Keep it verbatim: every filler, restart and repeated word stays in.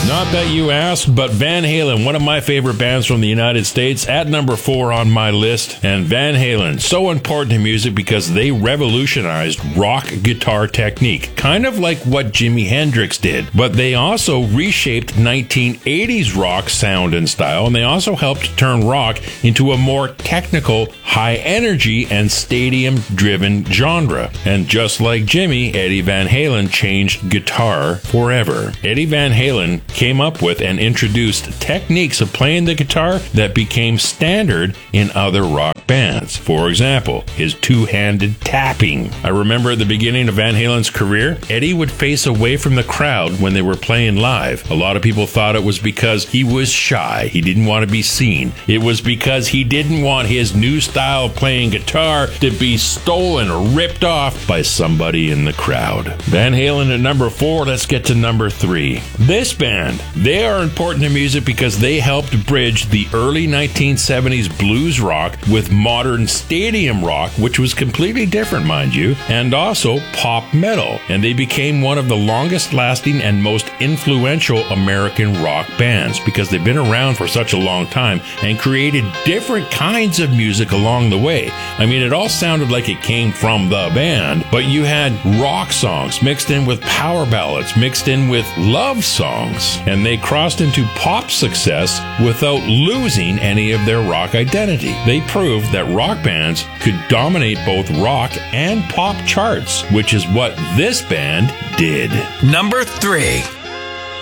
Not that you asked, but Van Halen, one of my favorite bands from the United States, at number four on my list. And Van Halen, so important to music because they revolutionized rock guitar technique, kind of like what Jimi Hendrix did. But they also reshaped nineteen eighties rock sound and style, and they also helped turn rock into a more technical, high energy, and stadium-driven genre. And just like Jimmy, Eddie Van Halen changed guitar forever. Eddie Van Halen came up with and introduced techniques of playing the guitar that became standard in other rock bands. For example, his two-handed tapping. I remember at the beginning of Van Halen's career, Eddie would face away from the crowd when they were playing live. A lot of people thought it was because he was shy. He didn't want to be seen. It was because he didn't want his new style of playing guitar to be stolen or ripped off by somebody in the crowd. Van Halen at number four. Let's get to number three. This band. They are important to music because they helped bridge the early nineteen seventies blues rock with modern stadium rock, which was completely different, mind you, and also pop metal. And they became one of the longest lasting and most influential American rock bands because they've been around for such a long time and created different kinds of music along the way. I mean, it all sounded like it came from the band, but you had rock songs mixed in with power ballads, mixed in with love songs. And they crossed into pop success without losing any of their rock identity. They proved that rock bands could dominate both rock and pop charts, which is what this band did. Number three.